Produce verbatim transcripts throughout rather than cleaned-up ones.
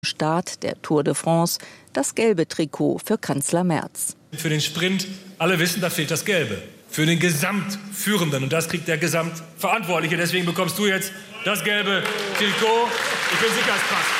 Start der Tour de France das gelbe Trikot für Kanzler Merz. Für den Sprint, alle wissen, da fehlt das Gelbe. Für den Gesamtführenden. Und das kriegt der Gesamtverantwortliche. Deswegen bekommst du jetzt das gelbe Trikot. Ich bin sicher, es passt.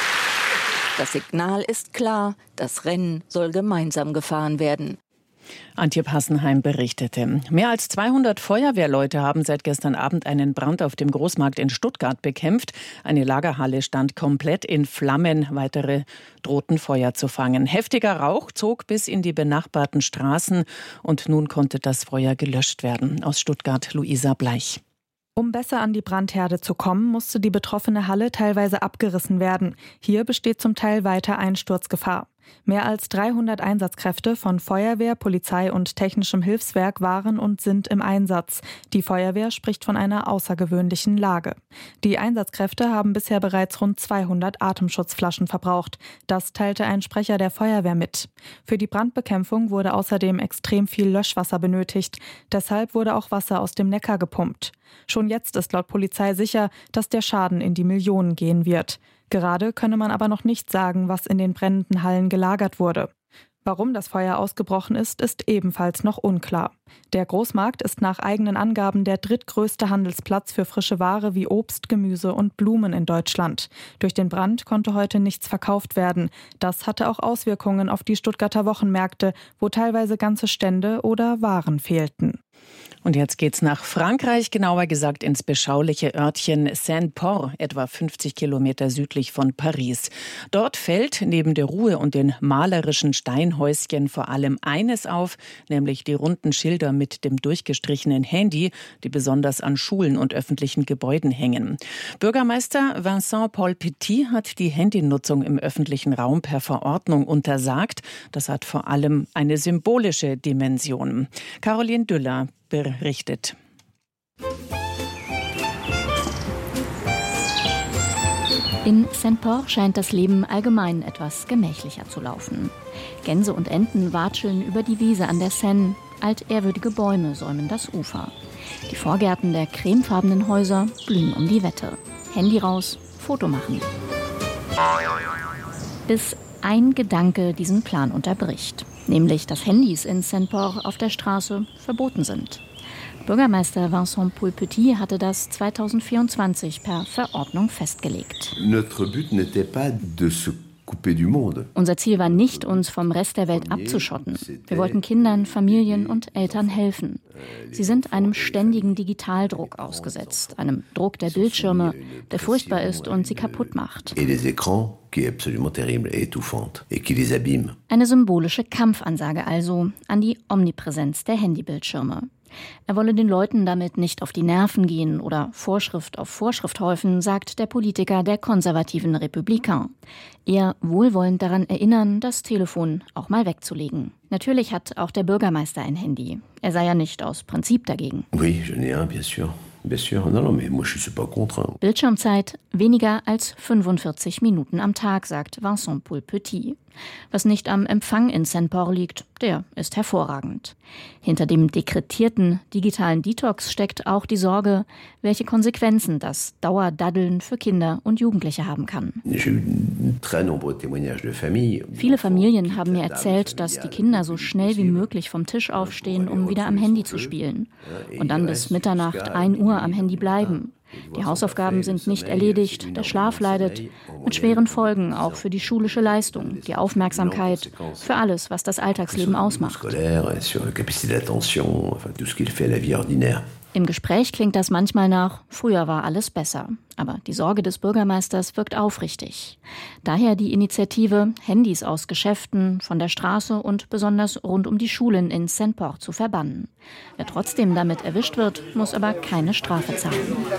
Das Signal ist klar, das Rennen soll gemeinsam gefahren werden. Antje Passenheim berichtete. Mehr als zweihundert Feuerwehrleute haben seit gestern Abend einen Brand auf dem Großmarkt in Stuttgart bekämpft. Eine Lagerhalle stand komplett in Flammen. Weitere drohten Feuer zu fangen. Heftiger Rauch zog bis in die benachbarten Straßen und nun konnte das Feuer gelöscht werden. Aus Stuttgart Luisa Bleich. Um besser an die Brandherde zu kommen, musste die betroffene Halle teilweise abgerissen werden. Hier besteht zum Teil weiter Einsturzgefahr. Mehr als dreihundert Einsatzkräfte von Feuerwehr, Polizei und technischem Hilfswerk waren und sind im Einsatz. Die Feuerwehr spricht von einer außergewöhnlichen Lage. Die Einsatzkräfte haben bisher bereits rund zweihundert Atemschutzflaschen verbraucht. Das teilte ein Sprecher der Feuerwehr mit. Für die Brandbekämpfung wurde außerdem extrem viel Löschwasser benötigt. Deshalb wurde auch Wasser aus dem Neckar gepumpt. Schon jetzt ist laut Polizei sicher, dass der Schaden in die Millionen gehen wird. Gerade könne man aber noch nicht sagen, was in den brennenden Hallen gelagert wurde. Warum das Feuer ausgebrochen ist, ist ebenfalls noch unklar. Der Großmarkt ist nach eigenen Angaben der drittgrößte Handelsplatz für frische Ware wie Obst, Gemüse und Blumen in Deutschland. Durch den Brand konnte heute nichts verkauft werden. Das hatte auch Auswirkungen auf die Stuttgarter Wochenmärkte, wo teilweise ganze Stände oder Waren fehlten. Und jetzt geht's nach Frankreich, genauer gesagt ins beschauliche Örtchen Saint-Port, etwa fünfzig Kilometer südlich von Paris. Dort fällt neben der Ruhe und den malerischen Steinhäuschen vor allem eines auf, nämlich die runden Schilder mit dem durchgestrichenen Handy, die besonders an Schulen und öffentlichen Gebäuden hängen. Bürgermeister Vincent Paul Petit hat die Handynutzung im öffentlichen Raum per Verordnung untersagt. Das hat vor allem eine symbolische Dimension. Caroline Düller berichtet. In Saint-Port scheint das Leben allgemein etwas gemächlicher zu laufen. Gänse und Enten watscheln über die Wiese an der Seine. Altehrwürdige Bäume säumen das Ufer. Die Vorgärten der cremefarbenen Häuser blühen um die Wette. Handy raus, Foto machen. Bis ein Gedanke diesen Plan unterbricht. Nämlich, dass Handys in Saint-Port auf der Straße verboten sind. Bürgermeister Vincent Paul Petit hatte das zweitausendvierundzwanzig per Verordnung festgelegt. Notre but n'était pas de se couper du monde. Unser Ziel war nicht, uns vom Rest der Welt abzuschotten. Wir wollten Kindern, Familien und Eltern helfen. Sie sind einem ständigen Digitaldruck ausgesetzt, einem Druck der Bildschirme, der furchtbar ist und sie kaputt macht. Et les écrans, qui est absolument terrible et étouffante et qui les abîme. Eine symbolische Kampfansage also an die Omnipräsenz der Handybildschirme. Er wolle den Leuten damit nicht auf die Nerven gehen oder Vorschrift auf Vorschrift häufen, sagt der Politiker der konservativen Républicains. Eher wohlwollend daran erinnern, das Telefon auch mal wegzulegen. Natürlich hat auch der Bürgermeister ein Handy. Er sei ja nicht aus Prinzip dagegen. Oui, je n'ai un, bien sûr. Bien sûr. Non, non, mais moi je suis pas contre. Bildschirmzeit weniger als fünfundvierzig Minuten am Tag, sagt Vincent Paul Petit. Was nicht am Empfang in Saint-Port liegt, der ist hervorragend. Hinter dem dekretierten digitalen Detox steckt auch die Sorge, welche Konsequenzen das Dauerdaddeln für Kinder und Jugendliche haben kann. Viele Familien haben mir erzählt, dass die Kinder so schnell wie möglich vom Tisch aufstehen, um wieder am Handy zu spielen. Und dann bis Mitternacht, ein Uhr am Handy bleiben. Die Hausaufgaben sind nicht erledigt, der Schlaf leidet, mit schweren Folgen auch für die schulische Leistung, die Aufmerksamkeit, für alles, was das Alltagsleben ausmacht. Im Gespräch klingt das manchmal nach, früher war alles besser. Aber die Sorge des Bürgermeisters wirkt aufrichtig. Daher die Initiative, Handys aus Geschäften, von der Straße und besonders rund um die Schulen in Saint-Port zu verbannen. Wer trotzdem damit erwischt wird, muss aber keine Strafe zahlen.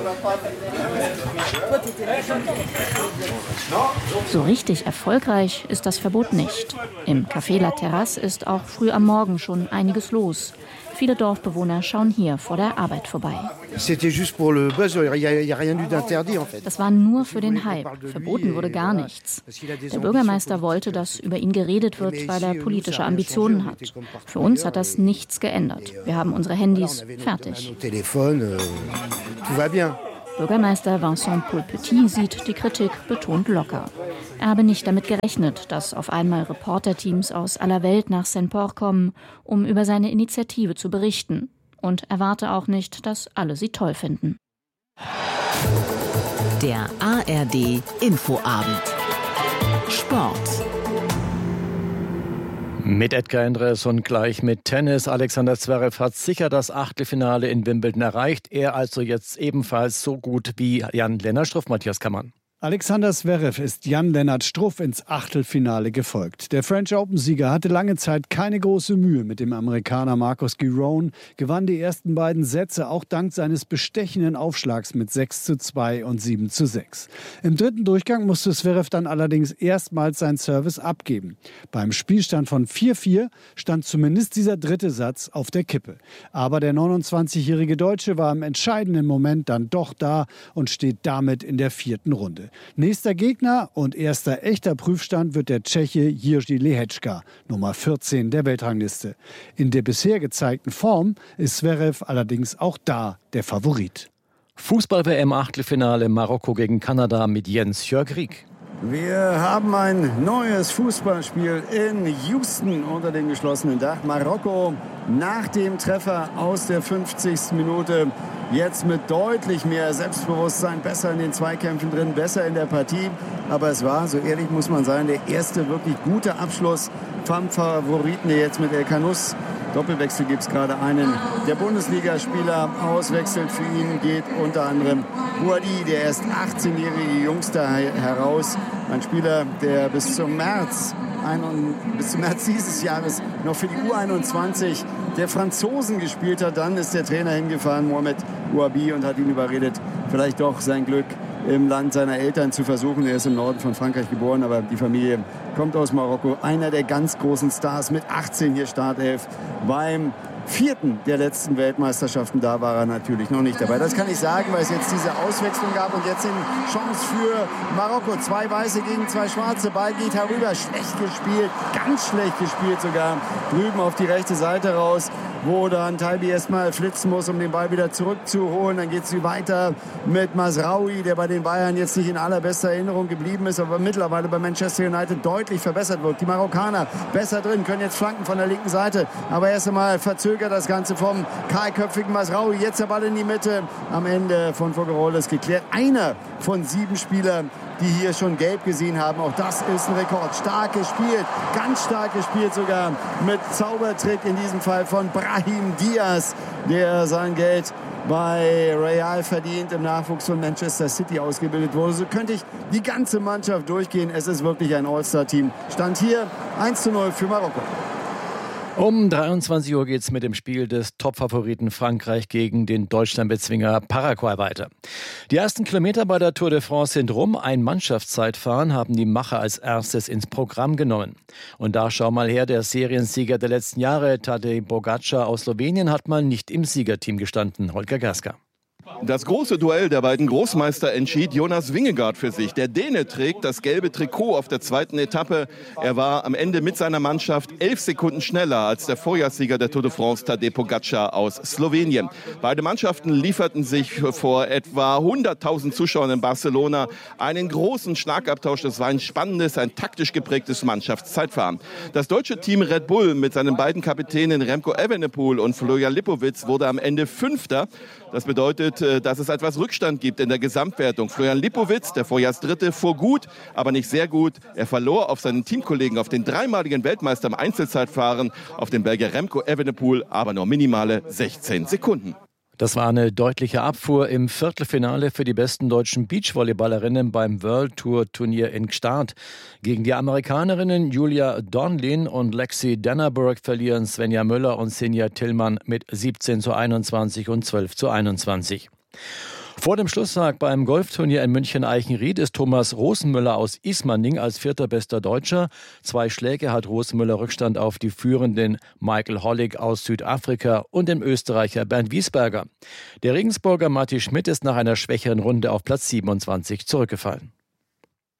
So richtig erfolgreich ist das Verbot nicht. Im Café La Terrasse ist auch früh am Morgen schon einiges los. Viele Dorfbewohner schauen hier vor der Arbeit vorbei. Das war nur für den Hype. Verboten wurde gar nichts. Der Bürgermeister wollte, dass über ihn geredet wird, weil er politische Ambitionen hat. Für uns hat das nichts geändert. Wir haben unsere Handys fertig. Bürgermeister Vincent Poulpetit sieht die Kritik betont locker. Er habe nicht damit gerechnet, dass auf einmal Reporterteams aus aller Welt nach Saint-Port kommen, um über seine Initiative zu berichten. Und erwarte auch nicht, dass alle sie toll finden. Der A R D Infoabend. Sport. Mit Edgar Endres und gleich mit Tennis. Alexander Zverev hat sicher das Achtelfinale in Wimbledon erreicht. Er also jetzt ebenfalls so gut wie Jan-Lennart Struff. Matthias Kammann. Alexander Zverev ist Jan-Lennart Struff ins Achtelfinale gefolgt. Der French Open-Sieger hatte lange Zeit keine große Mühe mit dem Amerikaner Marcos Giron, gewann die ersten beiden Sätze auch dank seines bestechenden Aufschlags mit sechs zu zwei und sieben zu sechs. Im dritten Durchgang musste Zverev dann allerdings erstmals sein Service abgeben. Beim Spielstand von vier vier stand zumindest dieser dritte Satz auf der Kippe. Aber der neunundzwanzigjährige Deutsche war im entscheidenden Moment dann doch da und steht damit in der vierten Runde. Nächster Gegner und erster echter Prüfstand wird der Tscheche Jiří Lehečka, Nummer vierzehn der Weltrangliste. In der bisher gezeigten Form ist Zverev allerdings auch da der Favorit. Fußball-W M-Achtelfinale Marokko gegen Kanada mit Jens Jörg Rieck. Wir haben ein neues Fußballspiel in Houston unter dem geschlossenen Dach. Marokko nach dem Treffer aus der fünfzigsten Minute jetzt mit deutlich mehr Selbstbewusstsein, besser in den Zweikämpfen drin, besser in der Partie. Aber es war, so ehrlich muss man sein, der erste wirklich gute Abschluss vom Favoriten, der jetzt mit El Kanous. Doppelwechsel gibt es gerade einen. Der Bundesligaspieler auswechselt, für ihn geht unter anderem Bouhaddi, der erst achtzehnjährige Jungster, heraus. Ein Spieler, der bis zum März, ein, bis zum März dieses Jahres noch für die U einundzwanzig der Franzosen gespielt hat. Dann ist der Trainer hingefahren, Mohamed Bouhaddi, und hat ihn überredet, vielleicht doch sein Glück im Land seiner Eltern zu versuchen. Er ist im Norden von Frankreich geboren, aber die Familie kommt aus Marokko. Einer der ganz großen Stars mit achtzehn hier Startelf. Beim vierten der letzten Weltmeisterschaften, da war er natürlich noch nicht dabei. Das kann ich sagen, weil es jetzt diese Auswechslung gab und jetzt eine Chance für Marokko. Zwei Weiße gegen zwei Schwarze. Ball geht herüber. Schlecht gespielt, ganz schlecht gespielt sogar. Drüben auf die rechte Seite raus, wo dann Taibi erstmal flitzen muss, um den Ball wieder zurückzuholen. Dann geht es weiter mit Mazraoui, der bei den Bayern jetzt nicht in allerbester Erinnerung geblieben ist, aber mittlerweile bei Manchester United deutlich verbessert wird. Die Marokkaner besser drin, können jetzt flanken von der linken Seite, aber erst einmal verzögert das Ganze vom kahlköpfigen Mazraoui. Jetzt der Ball in die Mitte. Am Ende von Fogerolles geklärt. Einer von sieben Spielern, die hier schon gelb gesehen haben. Auch das ist ein Rekord. Stark gespielt, ganz stark gespielt sogar mit Zaubertrick in diesem Fall von Brahim Diaz, der sein Geld bei Real verdient, im Nachwuchs von Manchester City ausgebildet wurde. So könnte ich die ganze Mannschaft durchgehen. Es ist wirklich ein All-Star-Team. Stand hier eins zu null für Marokko. Um dreiundzwanzig Uhr geht es mit dem Spiel des Top-Favoriten Frankreich gegen den Deutschlandbezwinger Paraguay weiter. Die ersten Kilometer bei der Tour de France sind rum. Ein Mannschaftszeitfahren haben die Macher als erstes ins Programm genommen. Und da schau mal her, der Seriensieger der letzten Jahre, Tadej Pogačar aus Slowenien, hat mal nicht im Siegerteam gestanden. Holger Gerska. Das große Duell der beiden Großmeister entschied Jonas Vingegaard für sich. Der Däne trägt das gelbe Trikot auf der zweiten Etappe. Er war am Ende mit seiner Mannschaft elf Sekunden schneller als der Vorjahrssieger der Tour de France, Tadej Pogačar aus Slowenien. Beide Mannschaften lieferten sich vor etwa hunderttausend Zuschauern in Barcelona einen großen Schlagabtausch. Das war ein spannendes, ein taktisch geprägtes Mannschaftszeitfahren. Das deutsche Team Red Bull mit seinen beiden Kapitänen Remco Evenepoel und Florian Lipowitz wurde am Ende Fünfter. Das bedeutet, dass es etwas Rückstand gibt in der Gesamtwertung. Florian Lipowitz, der Vorjahrsdritte, fuhr gut, aber nicht sehr gut. Er verlor auf seinen Teamkollegen, auf den dreimaligen Weltmeister im Einzelzeitfahren, auf den Belgier Remco Evenepoel, aber nur minimale sechzehn Sekunden. Das war eine deutliche Abfuhr im Viertelfinale für die besten deutschen Beachvolleyballerinnen beim World Tour Turnier in Gstaad. Gegen die Amerikanerinnen Julia Donlin und Lexi Dannerberg verlieren Svenja Müller und Sinja Tillmann mit siebzehn zu einundzwanzig und zwölf zu einundzwanzig. Vor dem Schlusstag beim Golfturnier in München-Eichenried ist Thomas Rosenmüller aus Ismaning als vierter bester Deutscher. Zwei Schläge hat Rosenmüller Rückstand auf die führenden Michael Hollig aus Südafrika und den Österreicher Bernd Wiesberger. Der Regensburger Matti Schmidt ist nach einer schwächeren Runde auf Platz siebenundzwanzig zurückgefallen.